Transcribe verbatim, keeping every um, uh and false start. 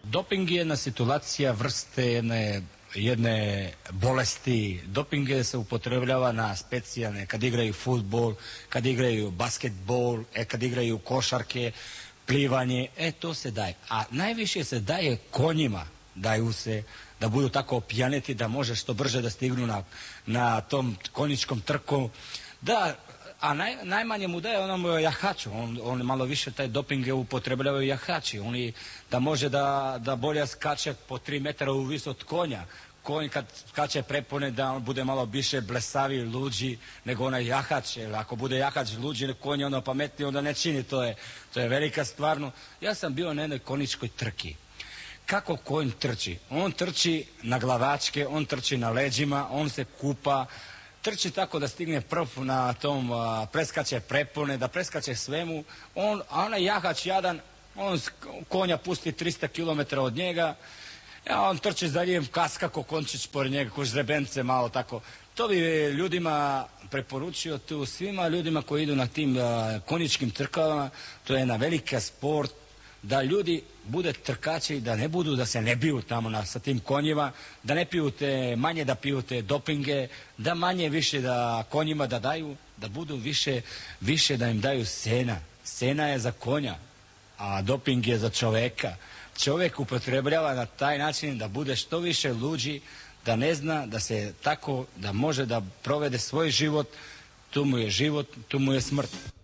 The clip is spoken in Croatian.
Doping je jedna situacija vrste jedne, jedne bolesti. Doping se upotrebljava na specijalne, kad igraju fudbal, kad igraju basketbol, e, kad igraju košarke, plivanje, e to se daje. A najviše se daje konjima, daju se da budu tako opijaneti da može što brže da stignu na, na tom konjičkom trku. Da, a naj, najmanje mu daje onom jahaču, on, on malo više taj doping upotrebljavaju jahači, oni da može da, da bolje skače po tri metra u vis od konja. Konj kad skače prepone da on bude malo više blesavi, luđi nego onaj jahač, jer ako bude jahač luđi, konj je ono pametniji, onda ne čini, to je, to je velika stvarno. Ja sam bio na jednoj konjičkoj trki. Kako konj trči? On trči na glavačke, on trči na leđima, on se kupa, trči tako da stigne prv na tom, a, preskače prepone, da preskače svemu, on, a onaj jahač jadan, on konja pusti tristo kilometara od njega, a on trči za njim, kaska ko končić pored njega, ko žrebence malo tako. To bi ljudima preporučio tu, svima ljudima koji idu na tim a, konjičkim trkama, to je jedna velika sport, da ljudi bude trkači, da ne budu, da se ne biju tamo na, sa tim konjima, da ne piju te, manje da piju te dopinge, da manje više da konjima da daju, da budu više, više da im daju sena. Sena je za konja, a doping je za čoveka. Čovjek upotrebljava na taj način da bude što više luđi, da ne zna da se tako, da može da provede svoj život, tu mu je život, tu mu je smrt.